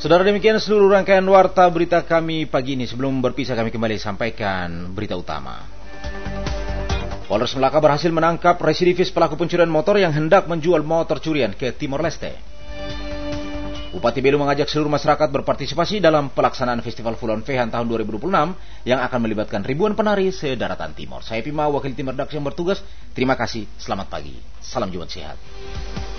Saudara, demikian seluruh rangkaian warta berita kami pagi ini. Sebelum berpisah kami kembali sampaikan berita utama. Polres Melaka berhasil menangkap residivis pelaku pencurian motor yang hendak menjual motor curian ke Timor Leste. Bupati Belu mengajak seluruh masyarakat berpartisipasi dalam pelaksanaan Festival Fulon Fehan tahun 2026 yang akan melibatkan ribuan penari se-daratan Timor. Saya Pima, wakil tim redaksi yang bertugas. Terima kasih, selamat pagi. Salam Jumat sehat.